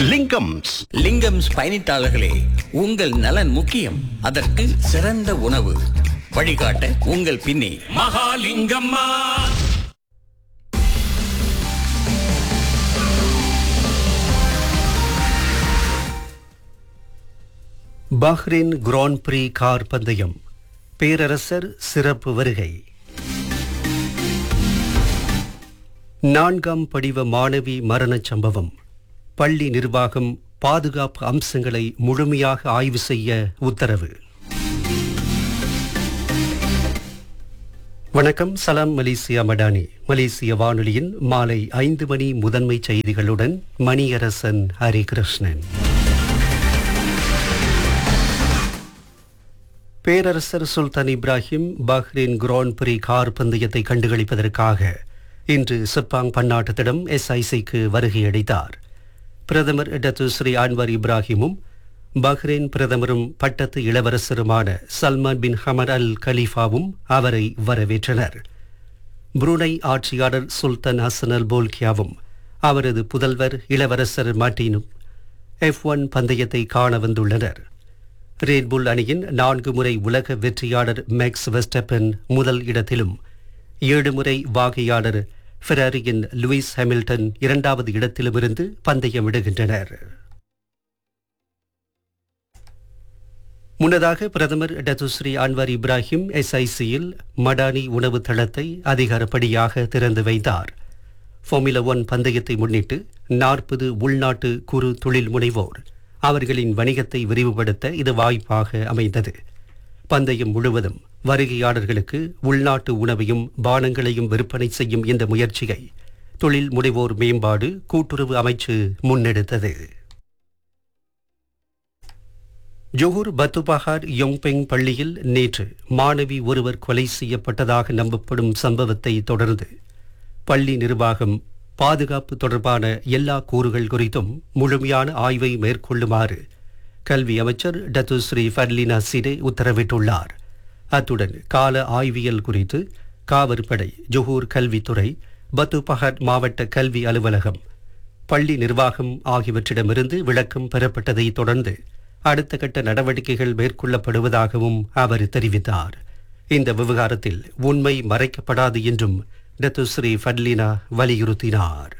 லிங்கம்ஸ் பயணித்தாளர்களே, உங்கள் நலன் முக்கியம். அதற்கு சிறந்த உணவு வழிகாட்ட உங்கள் பின்னே மகாலிங்கம்மா. பஹ்ரைன் கிராண்ட் பிரீ கார் பந்தயம், பேரரசர் சிறப்பு வருகை. 4ஆம் படிவ மாணவி மரணச் சம்பவம். பள்ளி நிர்வாகம் பாதுகாப்பு அம்சங்களை முழுமையாக ஆய்வு செய்ய உத்தரவு. வணக்கம். சலாம் மலேசியா மடானி. மலேசிய வானொலியின் மாலை 5 மணி முதன்மை செய்திகளுடன் மணியரசன் ஹரிகிருஷ்ணன். பேரரசர் சுல்தான் Ibrahim Bahrain grand free car பந்தயத்தை கண்டுகளிப்பதற்காக இன்று செப்பாங் பன்னாட்டுத்திடம் SICக்கு வருகையளித்தார். பிரதமர் டத்து ஸ்ரீ அன்வர் இப்ராஹிமும் பஹ்ரைன் பிரதமரும் பட்டத்து இளவரசருமான சல்மான் பின் ஹமர் அல் கலீஃபாவும் அவரை வரவேற்றனர். புருனை ஆட்சியாளர் சுல்தான் ஹசன் அல் போல்கியாவும் அவரது புதல்வர் இளவரசர் மார்டினும் F1 பந்தயத்தை காண வந்துள்ளனர். ரெட்புல் அணியின் 4 முறை உலக வெற்றியாளர் மேக்ஸ் வெஸ்டப்பன் முதல் இடத்திலும் 7 முறை வாகையாளர் ஃபெராரியின் லூயிஸ் ஹாமில்டன் 2வது இடத்திலுமிருந்து பந்தயமிடுகின்றனர். முன்னதாக பிரதமர் டத்துஸ்ரீ அன்வர் இப்ராஹிம் SICயில் மடானி உணவு தளத்தை அதிகாரப்படியாக திறந்து வைத்தார். ஃபார்முலா 1 பந்தயத்தை முன்னிட்டு 40 உள்நாட்டு குறு தொழில் முனைவோர் அவர்களின் வணிகத்தை விரிவுபடுத்த இது வாய்ப்பாக அமைந்தது. பந்தயம் முழுவதும் வருகையாளர்களுக்கு உள்நாட்டு உணவையும் பானங்களையும் விற்பனை செய்யும் இந்த முயற்சியை தொழில் முனைவோர் மேம்பாடு கூட்டுறவு அமைச்சு முன்னெடுத்தது. ஜொஹூர் பத்துபஹார் யோங்பெங் பள்ளியில் நேற்று மாணவி ஒருவர் கொலை செய்யப்பட்டதாக நம்பப்படும் சம்பவத்தை தொடர்ந்து பள்ளி நிர்வாகம் பாதுகாப்பு தொடர்பான எல்லா கூறுகள் குறித்தும் முழுமையான ஆய்வை மேற்கொள்ளுமாறு கல்வி அமைச்சர் டத்து ஸ்ரீ ஃபர்லினா சிடே உத்தரவிட்டுள்ளார். அத்துடன் கால ஆய்வியல் குறித்து காவற்படை, ஜொஹூர் கல்வித்துறை, பத்துபஹார் மாவட்ட கல்வி அலுவலகம், பள்ளி நிர்வாகம் ஆகியவற்றிடமிருந்து விளக்கம் பெறப்பட்டதை தொடர்ந்து அடுத்த கட்ட நடவடிக்கைகள் மேற்கொள்ளப்படுவதாகவும் அவர் தெரிவித்தார். இந்த விவகாரத்தில் உண்மை மறைக்கப்படாது என்றும் டத்து ஸ்ரீ ஃபர்லினா வலியுறுத்தினார்.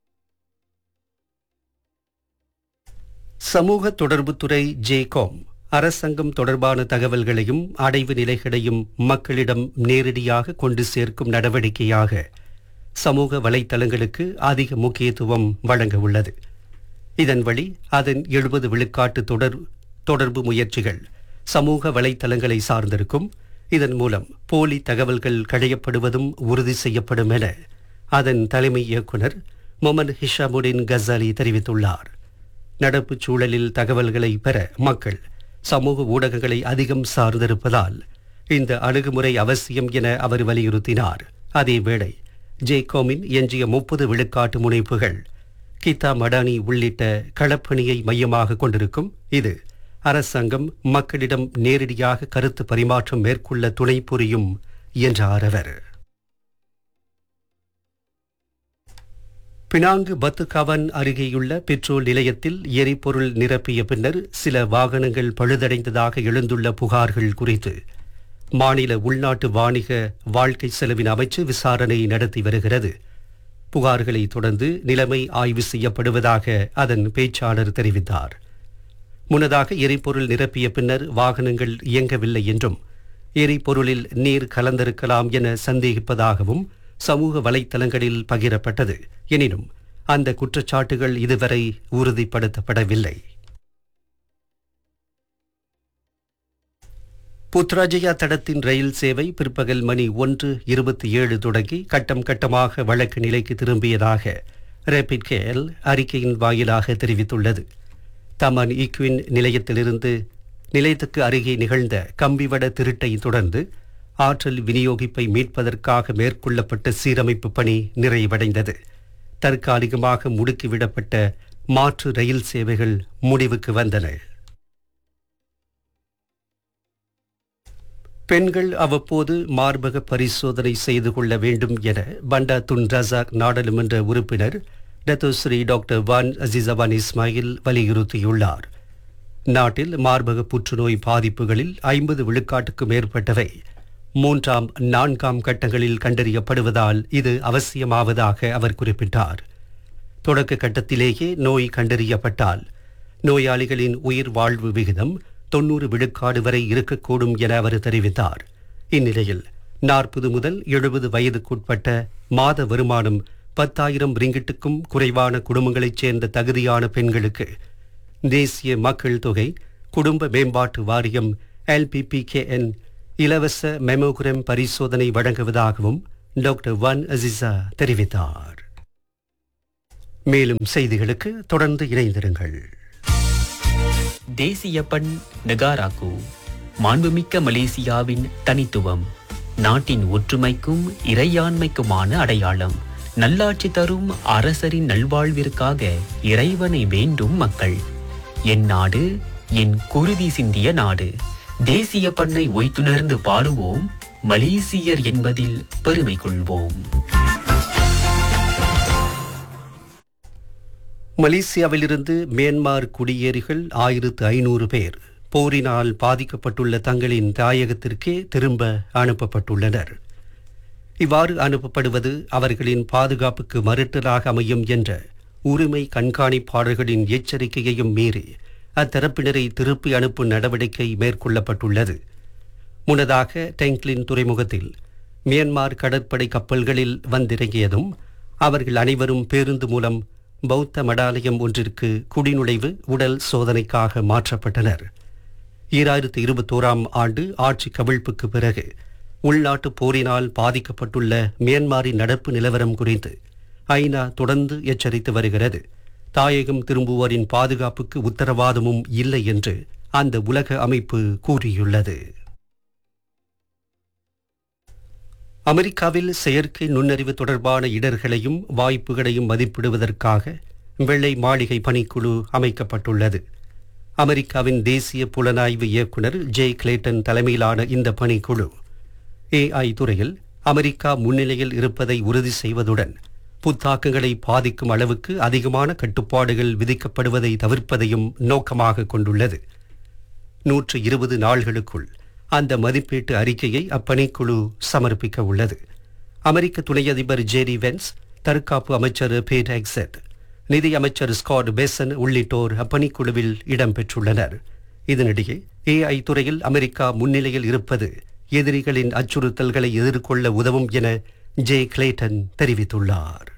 சமூக தொடர்புத்துறை ஜேகாம் அரசாங்கம் தொடர்பான தகவல்களையும் அடைவு நிலைகளையும் மக்களிடம் நேரடியாக கொண்டு சேர்க்கும் நடவடிக்கையாக சமூக வலைத்தளங்களுக்கு அதிக முக்கியத்துவம் வழங்க உள்ளது. இதன் வழி அதன் 70 விழுக்காட்டு தொடர்பு முயற்சிகள் சமூக வலைத்தளங்களை சார்ந்திருக்கும். இதன் மூலம் போலி தகவல்கள் களையப்படுவதும் உறுதி செய்யப்படும் என அதன் தலைமை இயக்குனர் மொமன் ஹிஷாமுடின் கசாலி தெரிவித்துள்ளார். நடப்பு சூழலில் தகவல்களை பெற மக்கள் சமூக ஊடகங்களை அதிகம் சார்ந்திருப்பதால் இந்த அணுகுமுறை அவசியம் என அவர் வலியுறுத்தினார். அதேவேளை ஜேகாமின் எஞ்சிய 30 விழுக்காட்டு முனைப்புகள் கித்தா மடானி உள்ளிட்ட களப்பணியை மையமாக கொண்டிருக்கும். இது அரசாங்கம் மக்களிடம் நேரடியாக கருத்து பரிமாற்றம் மேற்கொள்ள துணை புரியும் என்றார் அவர். பினாங்கு பத்துகவன் அருகேயுள்ள பெட்ரோல் நிலையத்தில் எரிபொருள் நிரப்பிய பின்னர் சில வாகனங்கள் பழுதடைந்ததாக எழுந்துள்ள புகார்கள் குறித்து மாநில உள்நாட்டு வாணிக வாழ்க்கை செலவின் அமைச்சு விசாரணை நடத்தி வருகிறது. புகார்களை தொடர்ந்து நிலைமை ஆய்வு செய்யப்படுவதாக அதன் பேச்சாளர் தெரிவித்தார். முன்னதாக எரிபொருள் நிரப்பிய பின்னர் வாகனங்கள் இயங்கவில்லை என்றும் எரிபொருளில் நீர் கலந்திருக்கலாம் என சந்தேகிப்பதாகவும் சமூக வலைத்தளங்களில் பகிரப்பட்டது. எனினும் அந்த குற்றச்சாட்டுகள் இதுவரை உறுதிப்படுத்தப்படவில்லை. புத்ராஜயா தடத்தின் ரயில் சேவை பிற்பகல் மணி 1:27 தொடங்கி கட்டம் கட்டமாக வழக்கு நிலைக்கு திரும்பியதாக ரேபிட் கேஎல் அறிக்கையின் வாயிலாக தெரிவித்துள்ளது. தமன் ஈக்வின் நிலையத்துக்கு அருகே நிகழ்ந்த கம்பிவட திருட்டை தொடர்ந்து ஆற்றல் விநியோகிப்பை மீட்பதற்காக மேற்கொள்ளப்பட்ட சீரமைப்பு பணி நிறைவடைந்தது. தற்காலிகமாக முடுக்கிவிடப்பட்ட மாற்று ரயில் சேவைகள் முடிவுக்கு வந்தன. பெண்கள் அவ்வப்போது மார்பக பரிசோதனை செய்து கொள்ள வேண்டும் என பண்டா துன் ரசாக் நாடாளுமன்ற உறுப்பினர் டத்தோஸ்ரீ டாக்டர் வான் அசிசவான் இஸ்மாயில் வலியுறுத்தியுள்ளார். நாட்டில் மார்பக புற்றுநோய் பாதிப்புகளில் 50 விழுக்காட்டுக்கு மேற்பட்டவை 3ஆம் 4ஆம் கட்டங்களில் கண்டறியப்படுவதால் இது அவசியமாவதாக அவர் குறிப்பிட்டார். தொடக்க கட்டத்திலேயே நோய் கண்டறியப்பட்டால் நோயாளிகளின் உயிர் வாழ்வு விகிதம் 90 விழுக்காடு வரை இருக்கக்கூடும் என அவர் தெரிவித்தார். இந்நிலையில் 40 முதல் 70 வயதுக்குட்பட்ட மாத வருமானம் 10,000 ரிங்கிட்டுக்கும் குறைவான குடும்பங்களைச் சேர்ந்த தகுதியான பெண்களுக்கு தேசிய மக்கள் தொகை குடும்ப மேம்பாட்டு வாரியம் LPPKN இலவச மெமோகிராம் பரிசோதனை வழங்குவதாகவும் டாக்டர் வான் அசிசா தெரிவித்தார். மேலும் செய்திகளுக்கு தொடர்ந்து இணைந்திருங்கள். தேசிய பண் நெகாராக்கு மாண்புமிக்க மலேசியாவின் தனித்துவம், நாட்டின் ஒற்றுமைக்கும் இறையாண்மைக்குமான அடையாளம். நல்லாட்சி தரும் அரசரின் நல்வாழ்விற்காக இறைவனை வேண்டும் மக்கள். என் நாடு என் குருதி சிந்திய நாடு. தேசிய பண்ணை ஒய்த்துணர்ந்து பாடுவோம், மலேசியர் என்பதில் பெருமை கொள்வோம். மலேசியாவிலிருந்து மியான்மர் குடியேறிகள் 1500 பேர் போரினால் பாதிக்கப்பட்டுள்ள தங்களின் தாயகத்திற்கே திரும்ப அனுப்பப்பட்டுள்ளனர். இவ்வாறு அனுப்பப்படுவது அவர்களின் பாதுகாப்புக்கு மறுட்டலாக அமையும் என்ற உரிமை கண்காணிப்பாளர்களின் எச்சரிக்கையையும் மீறி அத்தரப்பினரை திருப்பி அனுப்பும் நடவடிக்கை மேற்கொள்ளப்பட்டுள்ளது. முன்னதாக டெங்க்லின் துறைமுகத்தில் மியான்மர் கடற்படை கப்பல்களில் வந்திறங்கியதும் அவர்கள் அனைவரும் பேருந்து மூலம் பௌத்த மடாலயம் ஒன்றிற்கு குடிநுழைவு உடல் சோதனைக்காக மாற்றப்பட்டனர். 2021ஆம் ஆண்டு ஆட்சி கவிழ்ப்புக்கு பிறகு உள்நாட்டு போரினால் பாதிக்கப்பட்டுள்ள மியான்மரின் நடப்பு நிலவரம் குறித்து ஐநா தொடர்ந்து எச்சரித்து வருகிறது. தாயகம் திரும்புவோரின் பாதுகாப்புக்கு உத்தரவாதமும் இல்லை என்று அந்த உலக அமைப்பு கூறியுள்ளது. அமெரிக்காவில் செயற்கை நுண்ணறிவு தொடர்பான இடர்களையும் வாய்ப்புகளையும் மதிப்பிடுவதற்காக வெள்ளை மாளிகை பணிக்குழு அமைக்கப்பட்டுள்ளது. அமெரிக்காவின் தேசிய புலனாய்வு இயக்குனர் ஜே கிளேட்டன் தலைமையிலான இந்த பணிக்குழு AI துறையில் அமெரிக்கா முன்னிலையில் இருப்பதை உறுதி செய்வதுடன் புத்தாக்கங்களை பாதிக்கும் அளவுக்கு அதிகமான கட்டுப்பாடுகள் விதிக்கப்படுவதை தவிர்ப்பதையும் நோக்கமாக கொண்டுள்ளது. 120 நாள்களுக்குள் அந்த மதிப்பீட்டு அறிக்கையை அப்பணிக்குழு சமர்ப்பிக்க உள்ளது. அமெரிக்க துணை அதிபர் ஜேடி வென்ஸ், தற்காப்பு அமைச்சர் பேட் ஹெக்ஸெட், நிதி அமைச்சர் ஸ்காட் பெசன் உள்ளிட்டோர் அப்பணிக்குழுவில் இடம்பெற்றுள்ளனர். இதனிடையே AI துறையில் அமெரிக்கா முன்னிலையில் இருப்பது எதிரிகளின் அச்சுறுத்தல்களை எதிர்கொள்ள உதவும் என ஜே கிளேட்டன் தெரிவித்துள்ளார்.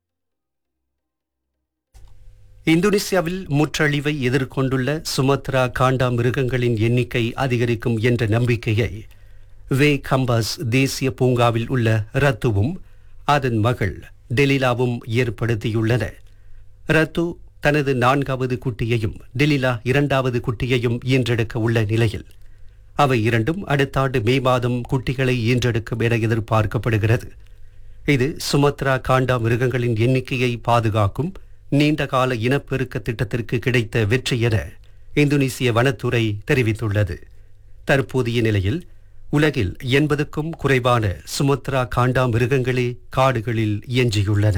இந்தோனேசியாவில் முற்றழிவை எதிர்கொண்டுள்ள சுமத்ரா காண்டாமிருகங்களின் எண்ணிக்கை அதிகரிக்கும் என்ற நம்பிக்கையை வே கம்பாஸ் தேசிய பூங்காவில் உள்ள ரத்துவும் அதன் மகள் டெலிலாவும் ஏற்படுத்தியுள்ளன. ரத்து தனது 4வது குட்டியையும் டெலிலா 2வது குட்டியையும் ஈன்றெடுக்க உள்ள நிலையில் அவை இரண்டும் அடுத்த ஆண்டு மே மாதம் குட்டிகளை ஈன்றெடுக்கும் என எதிர்பார்க்கப்படுகிறது. இது சுமத்ரா காண்டாமிருகங்களின் எண்ணிக்கையை பாதுகாக்கும் நீண்டகால இனப்பெருக்க திட்டத்திற்கு கிடைத்த வெற்றி என இந்தோனேசிய வனத்துறை தெரிவித்துள்ளது. தற்போதைய நிலையில் உலகில் 80க்கும் குறைவான சுமத்ரா காண்டாமிருகங்களே காடுகளில் எஞ்சியுள்ளன.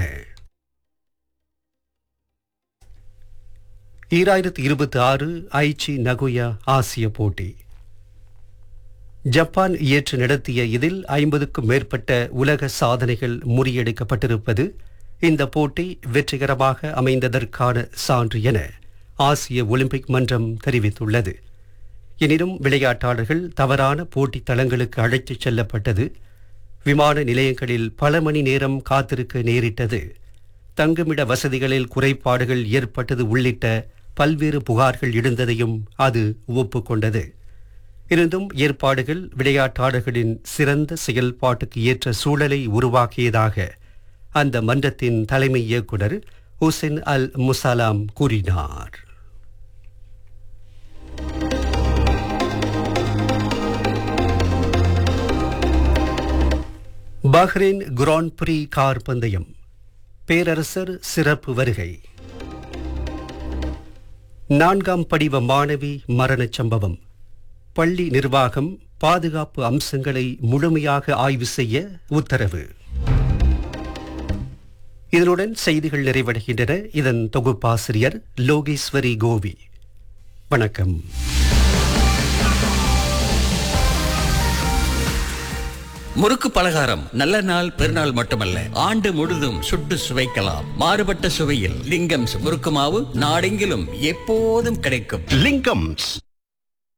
2026 ஐச்சி நகோயா ஆசிய போட்டி. ஜப்பான் ஏற்று நடத்திய இதில் 50க்கும் மேற்பட்ட உலக சாதனைகள் முறியடிக்கப்பட்டிருப்பது இந்த போட்டி வெற்றிகரமாக அமைந்ததற்கான சான்று என ஆசிய ஒலிம்பிக் மன்றம் தெரிவித்துள்ளது. எனினும் விளையாட்டாளர்கள் தவறான போட்டி தளங்களுக்கு அழைத்துச் செல்லப்பட்டது, விமான நிலையங்களில் பல மணி நேரம் காத்திருக்க நேரிட்டது, தங்குமிட வசதிகளில் குறைபாடுகள் ஏற்பட்டது உள்ளிட்ட பல்வேறு புகார்கள் எழுந்ததையும் அது ஒப்புக்கொண்டது. இருந்தும் ஏற்பாடுகள் விளையாட்டாளர்களின் சிறந்த செயல்பாட்டுக்கு ஏற்ற சூழலை உருவாக்கியதாக அந்த மன்றத்தின் தலைமை இயக்குனர் ஹுசைன் அல் முசாலாம் கூறினார். பஹ்ரைன் கிராண்ட் பிரி கார் பந்தயம், பேரரசர் சிறப்பு வருகை. 4ஆம் படிவ மாணவி மரணச் சம்பவம். பள்ளி நிர்வாகம் பாதுகாப்பு அம்சங்களை முழுமையாக ஆய்வு செய்ய உத்தரவு. இதனுடன் செய்திகள் நிறைவடைகின்றன. இதன் தொகுப்பாசிரியர் லோகேஸ்வரி கோவி. வணக்கம். முறுக்கு பலகாரம் நல்ல நாள் பெருநாள் மட்டுமல்ல, ஆண்டு முழுதும் சுட்டு சுவைக்கலாம். மாறுபட்ட சுவையில் லிங்கம்ஸ் முறுக்கு மாவு நாடெங்கிலும் எப்போதும் கிடைக்கும். லிங்கம்ஸ்.